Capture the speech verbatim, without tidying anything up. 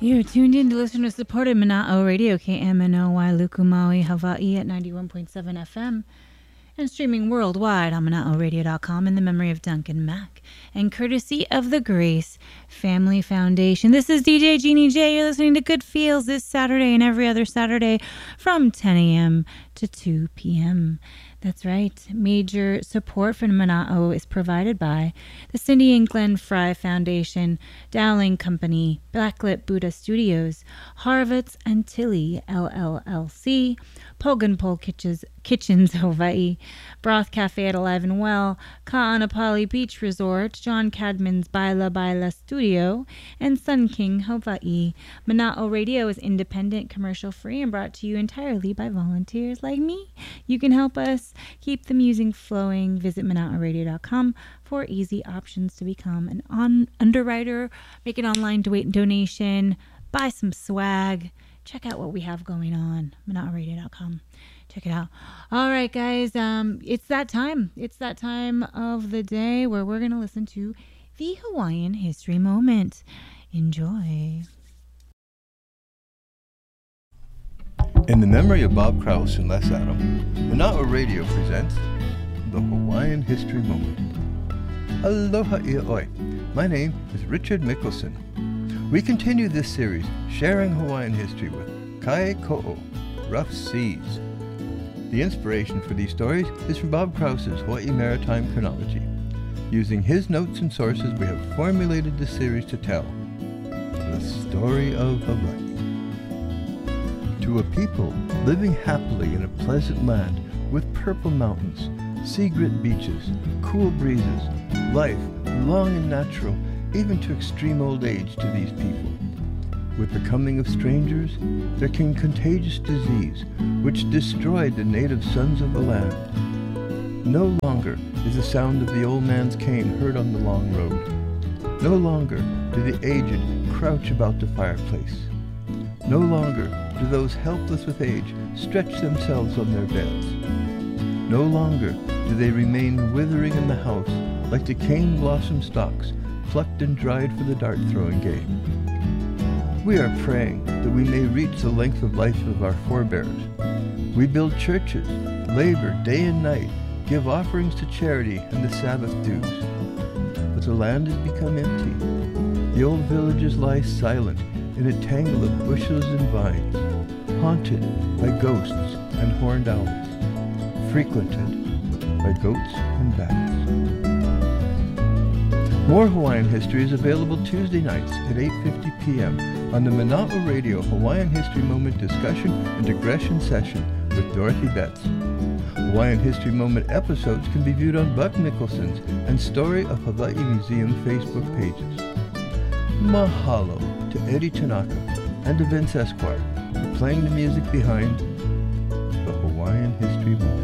You're tuned in to listener-supported Mana'o Radio, K M N O Y, Lukumaui, Hawaii at ninety-one point seven F M, and streaming worldwide on mana'o radio dot com in the memory of Duncan Mack, and courtesy of the Grace Family Foundation. This is D J Jeannie J. You're listening to Good Feels this Saturday and every other Saturday from ten a.m. to two p.m. That's right. Major support for Mana'o is provided by the Cindy and Glenn Fry Foundation, Dowling Company, Blacklit Buddha Studios, Harvitz and Tilly L L L C, Poganpole Kitchens, Kitchens Hawaii, Broth Cafe at Alive and Well, Ka'anapali Beach Resort, John Cadman's Baila Baila Studio, and Sun King Hawaii. Mana'o Radio is independent, commercial-free, and brought to you entirely by volunteers like me. You can help us keep the music flowing. Visit mana'o radio dot com for easy options to become an on underwriter, make an online do- donation, buy some swag. Check out what we have going on. mana'o radio dot com. Check it out. All right, guys. Um, it's that time. It's that time of the day where we're going to listen to the Hawaiian History Moment. Enjoy. In the memory of Bob Krause and Les Adam, Mana'o Radio presents the Hawaiian History Moment. Aloha ia'oi. My name is Richard Mickelson. We continue this series sharing Hawaiian history with Kai Ko'o, Rough Seas. The inspiration for these stories is from Bob Krause's Hawaii Maritime Chronology. Using his notes and sources, we have formulated this series to tell the story of Hawaii. To a people living happily in a pleasant land with purple mountains, sea-grit beaches, cool breezes, life long and natural, even to extreme old age to these people. With the coming of strangers, there came contagious disease, which destroyed the native sons of the land. No longer is the sound of the old man's cane heard on the long road. No longer do the aged crouch about the fireplace. No longer do those helpless with age stretch themselves on their beds. No longer do they remain withering in the house like the cane blossom stalks plucked and dried for the dart-throwing game. We are praying that we may reach the length of life of our forebears. We build churches, labor day and night, give offerings to charity and the Sabbath dues. But the land has become empty. The old villages lie silent in a tangle of bushes and vines, haunted by ghosts and horned owls, frequented by goats and bats. More Hawaiian history is available Tuesday nights at eight fifty p.m. on the Mana'o Radio Hawaiian History Moment discussion and digression session with Dorothy Betts. Hawaiian History Moment episodes can be viewed on Buck Nicholson's and Story of Hawaii Museum Facebook pages. Mahalo to Eddie Tanaka and to Vince Esquire for playing the music behind the Hawaiian History Moment.